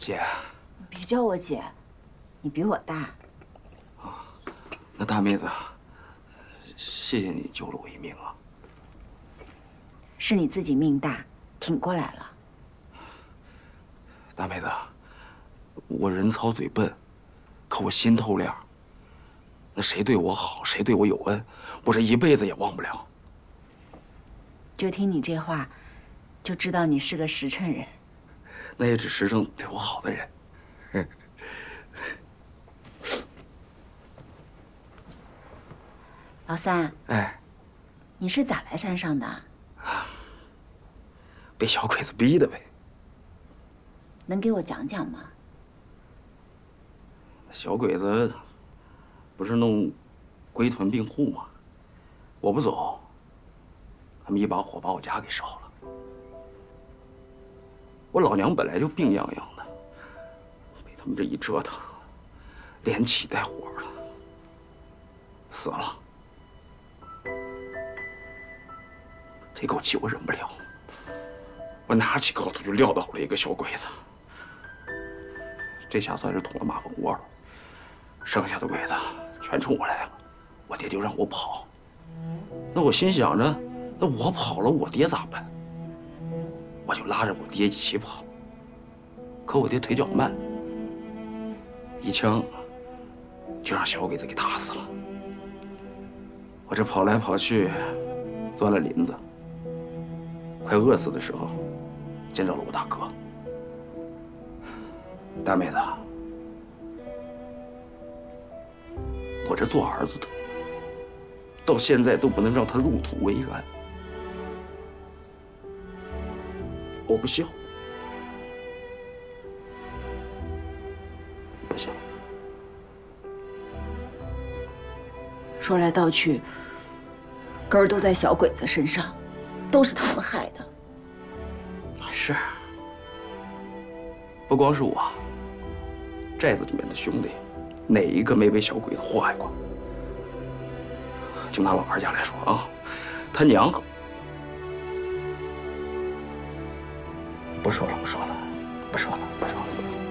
姐， 别叫我姐，你比我大。 那大妹子，谢谢你救了我一命啊！ 是你自己命大，挺过来了。 大妹子，我人糙嘴笨，可我心透亮。那谁对我好，谁对我有恩，我这一辈子也忘不了。 就听你这话，就知道你是个实诚人。 那也只实诚对我好的人。 老三， 哎， 你是咋来山上的？ 被小鬼子逼的呗。 能给我讲讲吗？ 小鬼子不是弄龟屯并户吗？我不走，他们一把火把我家给烧了。我老娘本来就病怏怏的，被他们这一折腾，连气带火了，死了。这口气我忍不了，我拿起镐头就撂倒了一个小鬼子。这下算是捅了马蜂窝了，剩下的鬼子全冲我来了。我爹就让我跑，那我心想着，那我跑了，我爹咋办？我就拉着我爹一起跑，可我爹腿脚慢，一枪就让小鬼子给打死了。我这跑来跑去，钻了林子，快饿死的时候，见着了我大哥。大妹子，我这做儿子的，到现在都不能让他入土为安。我不孝，不孝。 说来道去，根儿都在小鬼子身上，都是他们害的。 是，不光是我，寨子里面的兄弟，哪一个没被小鬼子祸害过？就拿老二家来说啊，他娘。不说了，不说了，不说了，不说了。